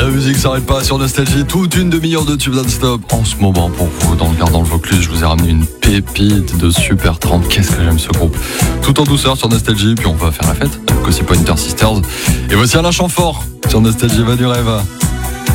La musique s'arrête pas sur Nostalgie, toute une demi-heure de tube non-stop. En ce moment, pour vous, dans le Gare dans le Vaucluse, je vous ai ramené une pépite de Super 30. Qu'est-ce que j'aime ce groupe. Tout en douceur sur Nostalgie, puis on va faire la fête avec aussi Pointer Sisters. Et voici Alain Chamfort sur Nostalgie, va du rêve.